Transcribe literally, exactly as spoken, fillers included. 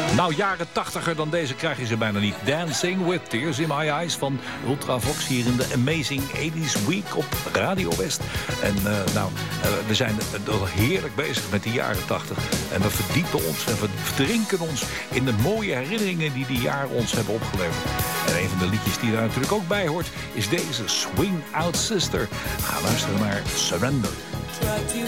Nou, jaren tachtiger dan deze krijg je ze bijna niet. Dancing with Tears in My Eyes van Ultravox hier in de Amazing eighties Week op Radio West. En uh, nou, uh, we zijn uh, heerlijk bezig met die jaren tachtig. En we verdiepen ons en we verdrinken ons in de mooie herinneringen die die jaren ons hebben opgeleverd. En een van de liedjes die daar natuurlijk ook bij hoort is deze Swing Out Sister. Ga luisteren naar Surrender. Try to